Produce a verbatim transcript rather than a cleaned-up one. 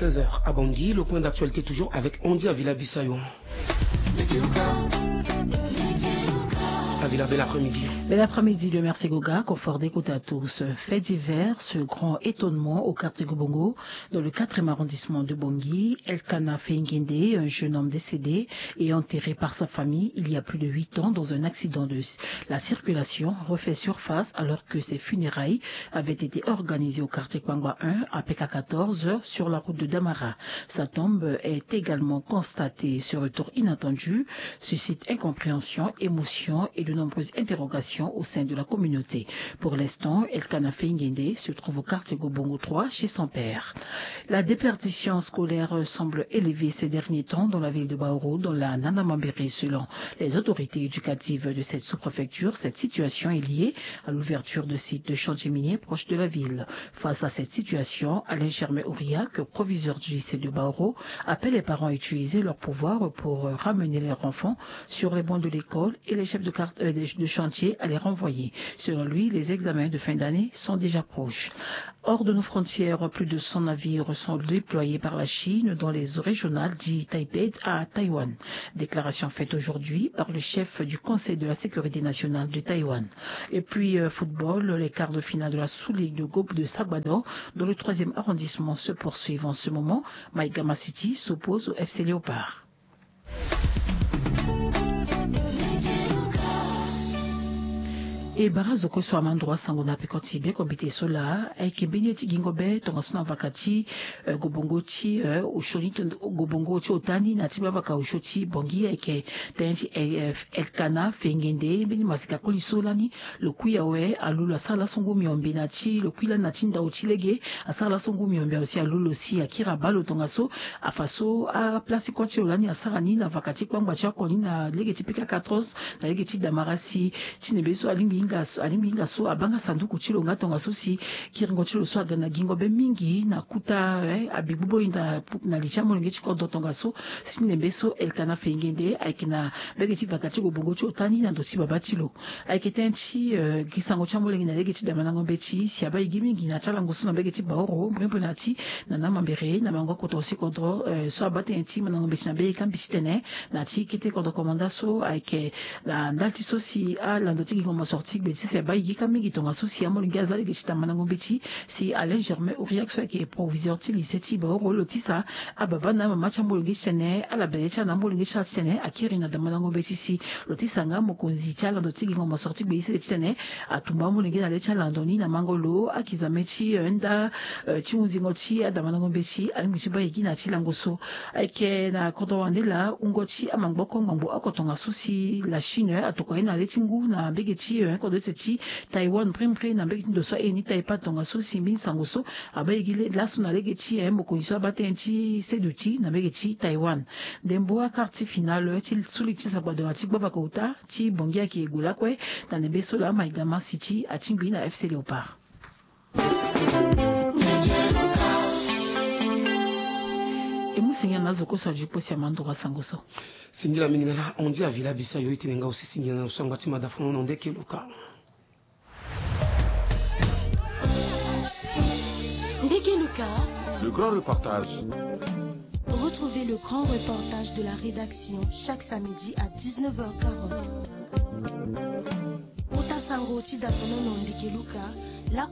seize heures à Bangui. Le point d'actualité toujours avec Ondi Avila Bissayo. Avila, bel après-midi. Bel après-midi de Merci Goga, confort d'écoute à tous. Fait divers, ce grand étonnement au quartier Gobongo, dans le quatrième arrondissement de Bangui. Elkana Fengende, un jeune homme décédé et enterré par sa famille il y a plus de huit ans dans un accident de la circulation, refait surface alors que ses funérailles avaient été organisées au quartier Kwangwa un à P K quatorze sur la route de Damara. Sa tombe est également constatée. Ce retour inattendu suscite incompréhension, émotion et de nombreuses interrogations au sein de la communauté. Pour l'instant, Elkana Fengende se trouve au quartier Gobongo trois chez son père. La déperdition scolaire semble élevée ces derniers temps dans la ville de Baoro, dans la Nanamambéré. Selon les autorités éducatives de cette sous-préfecture, cette situation est liée à l'ouverture de sites de chantiers miniers proches de la ville. Face à cette situation, Alain Germain-Aurillac, proviseur du lycée de Baoro, appelle les parents à utiliser leur pouvoir pour ramener leurs enfants sur les bancs de l'école et les chefs de carte de chantier à les renvoyer. Selon lui, les examens de fin d'année sont déjà proches. Hors de nos frontières, plus de cent navires sont déployés par la Chine dans les eaux régionales dit Taipei à Taïwan. Déclaration faite aujourd'hui par le chef du Conseil de la sécurité nationale de Taïwan. Et puis, euh, football, les quarts de finale de la sous-ligue de Groupe de Sagbado, dans le troisième arrondissement, se poursuivent en ce moment. Maïgama City s'oppose au F C Léopard. E barazo ko so amandroa sango na pekoti be kombite sola ai kembeni ti gingobe tonga sona vakati uh, gobongo ti uh, ushoni gobongo ti otani na ti bavaka ushoti bongi ai ke tenji Elkana Fengende beni masika kolisola ni lokuya we alulu asala songo miombe na ti lokuila na ti ndao ti lege asala songo miombe aussi alulu si akira balo tonga so afaso a place ko ti olani asara ni na vakati kwangwa ti akoni na lege ti P K quatorze na lege ti damarasi ti nebeso alimbi alimbi so abanga sanduku chilo ngatonga so si kiringo chilo so agana gingo be mingi na kuta eh, abibubo inda na lichamo nge chikondo tonga so sinembe so Elkana Fengende aikina bege ti vakati go bongo cho tani na dosi babachilo aiketenchi uh, gisango chamo lengi na lege ti damanango bechi si abai gimingi na chala ngoso na bege ti baoro brempo na ti na namambere na mango koto si kodro uh, so abate enti manango bechi na bege kambi tene na ti kite kodo komanda so aike la ndalti so si a landoti gingo sorti beti se ba yika mingi tonga so si amol ngazali ke chitamana ngombeti si Alain Germain-Aurillac so ke proviseur ti lycée ti ba rolo ti sa ababa na mama chambo ngi chene ala becha na mbolo ngi cha chene akiri na damana ngombeti si loti sanga mokonzi cha lando ti ngoma sorti be isi chene atumba mbolo ngi na le cha lando ni na mangolo akizamechi enda ti unzi ngoti adamana ngombeti alingi ti ba yiki na ti langoso ake na kodo wandela ungoti amangboko ngombo akotonga so si la Chine atoko ina le tingu na bege ti de seti Taiwan prime prime na beki ndo so eni taipa tonga so simbi sango so abayigile la sona lege ti e mo kondiso abate enti seduti na beki ti Taiwan dembo a quartier finale ti suli ti sabado ati baba kouta ti bongia ki egula kwe na nebe so la Maïgama City a timbi na F C Léopard. Emusinga nazo ko sa jupo si amando sango so Singila minginala Ondi Avila Bissayo itenenga aussi singila na usanga ti madafono nonde ke luka. Ndeke Luka. Le grand reportage. Retrouvez le grand reportage de la rédaction chaque samedi à dix-neuf heures quarante. Ota sango ti dafono nonde ke Luka. La